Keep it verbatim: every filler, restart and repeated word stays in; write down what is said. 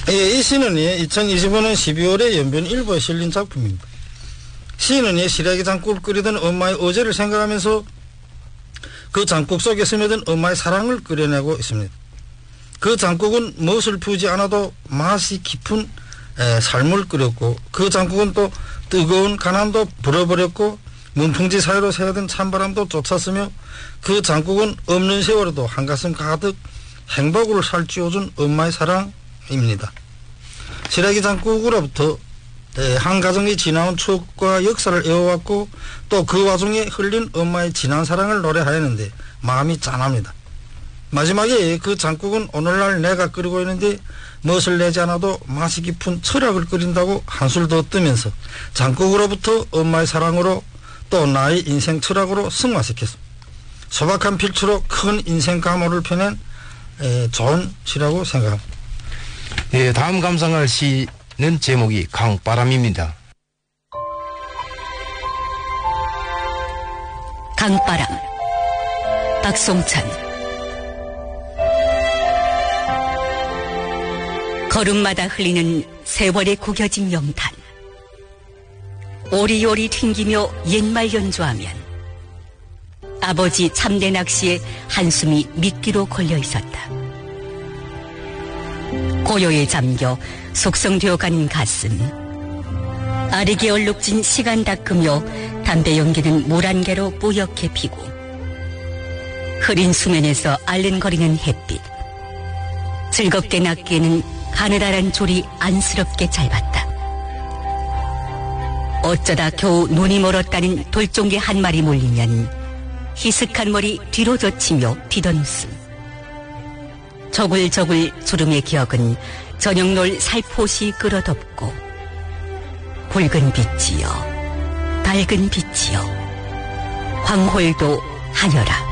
예, 이 시는 이천이십오 년 십이월에 연변 일부에 실린 작품입니다. 시인은 시래기 장국을 끓이던 엄마의 어제를 생각하면서 그 장국 속에 스며든 엄마의 사랑을 그려내고 있습니다. 그 장국은 무엇을 부지 않아도 맛이 깊은 에, 삶을 끓였고, 그 장국은 또 뜨거운 가난도 불어버렸고 문풍지 사이로 새어든 찬바람도 쫓았으며, 그 장국은 없는 세월에도 한가슴 가득 행복을 살찌워준 엄마의 사랑입니다. 시래기 장국으로부터 한 가정이 지나온 추억과 역사를 이어왔고, 또 그 와중에 흘린 엄마의 진한 사랑을 노래하였는데 마음이 짠합니다. 마지막에 그 장국은 오늘날 내가 끓이고 있는데 무엇을 내지 않아도 맛이 깊은 철학을 끓인다고 한술 더 뜨면서 장국으로부터 엄마의 사랑으로 또 나의 인생 철학으로 승화시켰습니다. 소박한 필추로 큰 인생 감호를 펴낸 에, 좋은 시라고 생각합니다. 예, 다음 감상할 시는 제목이 강바람입니다. 강바람, 박송천. 걸음마다 흘리는 세월의 구겨진 명탄. 오리오리 튕기며 옛말 연주하면 아버지 참대 낚시에 한숨이 미끼로 걸려 있었다. 고요에 잠겨 숙성되어가는 가슴. 아리게 얼룩진 시간 닦으며 담배 연기는 물안개로 뿌옇게 피고, 흐린 수면에서 알른거리는 햇빛. 즐겁게 낚기에는 가느다란 졸이 안쓰럽게 짧았다. 어쩌다 겨우 눈이 멀었다는 돌종개 한 마리 몰리면 희슥한 머리 뒤로 젖히며 비던 웃음. 저글저글 주름의 기억은 저녁놀 살포시 끌어덮고, 붉은 빛이여, 밝은 빛이여, 황홀도 하여라.